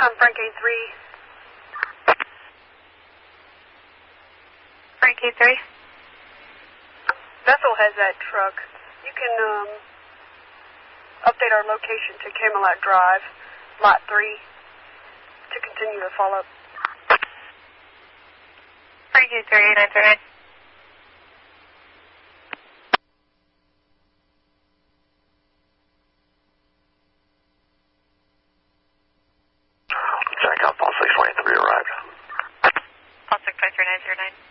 Frank 83. Frank 83. Vessel has that truck. You can update our location to Camelot Drive, Lot 3, to continue the follow-up. Frank 83, 939. Jack up, Paul 623 arrived. Paul 623, 909.